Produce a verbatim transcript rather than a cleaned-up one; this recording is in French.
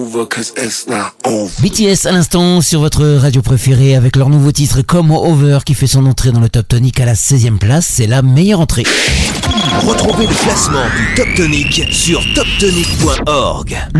B T S à l'instant sur votre radio préférée avec leur nouveau titre Come Over qui fait son entrée dans le Top Tonic à la seizième place. C'est la meilleure entrée. Retrouvez le classement du Top Tonic sur top tonic point org.